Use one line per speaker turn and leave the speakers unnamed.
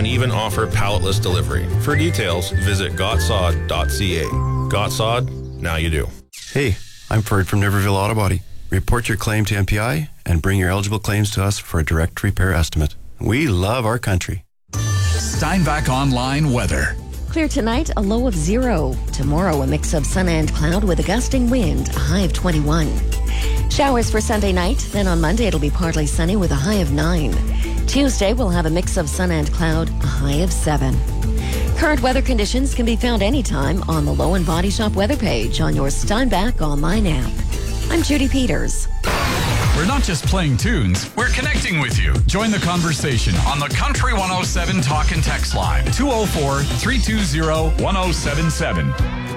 and even offer palletless delivery. For details, visit gotsod.ca. Gotsod, now you do.
Hey, I'm Ferd from Niverville Auto Body. Report your claim to MPI and bring your eligible claims to us for a direct repair estimate. We love our country.
Steinbach Online weather.
Clear tonight, a low of 0. Tomorrow, a mix of sun and cloud with a gusting wind, a high of 21. Showers for Sunday night. Then on Monday, it'll be partly sunny with a high of 9. Tuesday, we'll have a mix of sun and cloud, a high of 7. Current weather conditions can be found anytime on the Low and Body Shop weather page on your Steinbach online app. I'm Judy Peters.
We're not just playing tunes, we're connecting with you. Join the conversation on the Country 107 Talk and Text line, 204-320-1077.